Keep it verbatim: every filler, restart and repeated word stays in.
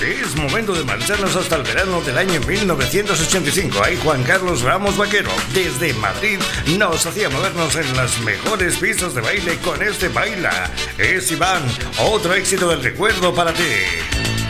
Es momento de marcharnos hasta el verano del año mil novecientos ochenta y cinco. Ahí Juan Carlos Ramos Vaquero, desde Madrid, nos hacía movernos en las mejores pistas de baile con este Baila. Es Iván, otro éxito del recuerdo para ti.